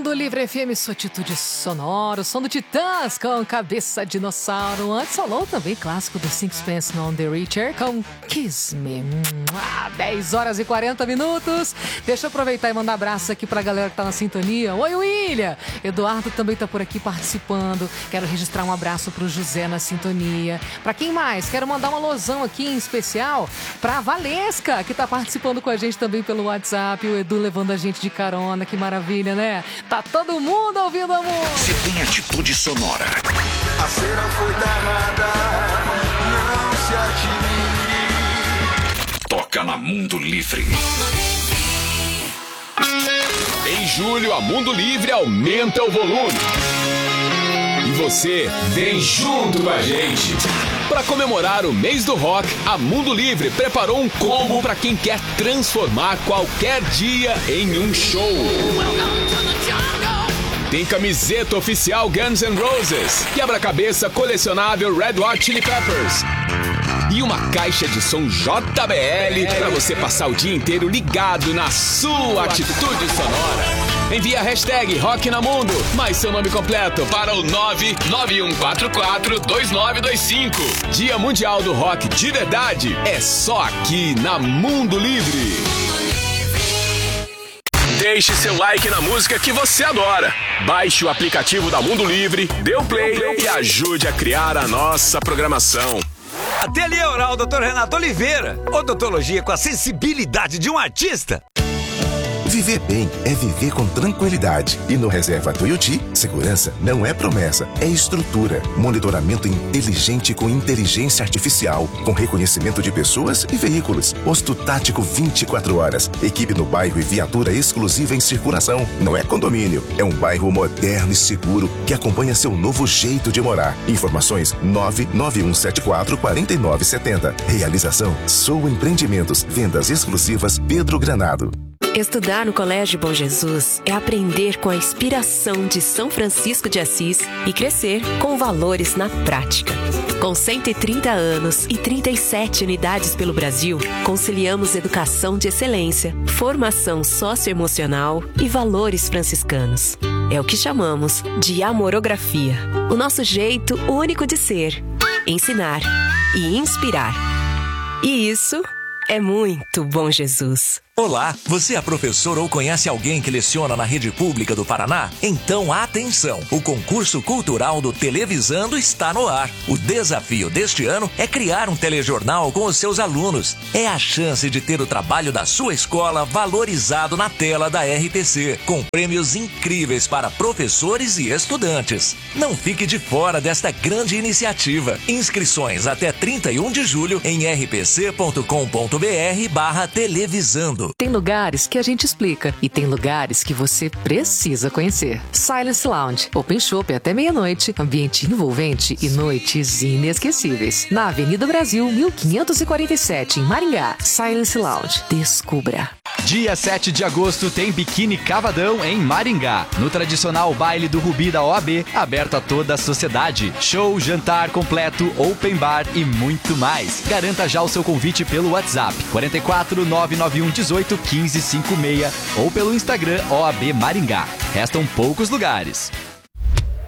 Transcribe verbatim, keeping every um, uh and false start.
Mundo Livre F M, sua atitude sonora, o som do Titãs com Cabeça Dinossauro. Antes falou também clássico do Sixpence None the Richer com Kiss Me. Ah, dez horas e quarenta minutos. Deixa eu aproveitar e mandar abraço aqui pra galera que tá na sintonia. Oi, William! Eduardo também tá por aqui participando. Quero registrar um abraço pro José na sintonia. Pra quem mais? Quero mandar uma alusão aqui em especial pra Valesca, que tá participando com a gente também pelo WhatsApp. O Edu levando a gente de carona. Que maravilha, né? Tá todo mundo ouvindo a música. Você tem atitude sonora. A cena foi danada, não se atire. Toca na Mundo Livre. Em julho, a Mundo Livre aumenta o volume. E você vem junto com a gente. Para comemorar o mês do rock, a Mundo Livre preparou um combo para quem quer transformar qualquer dia em um show. Tem camiseta oficial Guns N' Roses, quebra-cabeça colecionável Red Hot Chili Peppers e uma caixa de som J B L para você passar o dia inteiro ligado na sua atitude sonora. Envie a hashtag Rock na Mundo, mais seu nome completo para o nove nove um quatro quatro dois nove dois cinco. Dia Mundial do Rock de verdade é só aqui na Mundo Livre. Deixe seu like na música que você adora. Baixe o aplicativo da Mundo Livre, dê o play e ajude a criar a nossa programação. Ateliê Oral doutor Renato Oliveira. Odontologia com a sensibilidade de um artista. Viver bem é viver com tranquilidade. E no Reserva Tuiuti, segurança não é promessa, é estrutura. Monitoramento inteligente com inteligência artificial, com reconhecimento de pessoas e veículos. Posto tático vinte e quatro horas. Equipe no bairro e viatura exclusiva em circulação. Não é condomínio, é um bairro moderno e seguro que acompanha seu novo jeito de morar. Informações nove nove um sete quatro quatro nove sete zero. Realização Sou Empreendimentos. Vendas exclusivas Pedro Granado. Estudar no Colégio Bom Jesus é aprender com a inspiração de São Francisco de Assis e crescer com valores na prática. Com cento e trinta anos e trinta e sete unidades pelo Brasil, conciliamos educação de excelência, formação socioemocional e valores franciscanos. É o que chamamos de amorografia, o nosso jeito único de ser, ensinar e inspirar. E isso é muito Bom Jesus. Olá, você é professor ou conhece alguém que leciona na rede pública do Paraná? Então atenção, o concurso cultural do Televisando está no ar. O desafio deste ano é criar um telejornal com os seus alunos. É a chance de ter o trabalho da sua escola valorizado na tela da R P C, com prêmios incríveis para professores e estudantes. Não fique de fora desta grande iniciativa. Inscrições até trinta e um de julho em r p c ponto com ponto b r barra televisando. Tem lugares que a gente explica e tem lugares que você precisa conhecer. Silence Lounge, Open Shop até meia-noite, ambiente envolvente e noites inesquecíveis. Na Avenida Brasil, mil quinhentos e quarenta e sete, em Maringá. Silence Lounge, descubra. Dia sete de agosto tem Biquíni Cavadão em Maringá. No tradicional baile do Rubi da O A B, aberto a toda a sociedade. Show, jantar completo, open bar e muito mais. Garanta já o seu convite pelo WhatsApp quatro quatro nove nove um um oito um cinco cinco seis ou pelo Instagram O A B Maringá. Restam poucos lugares.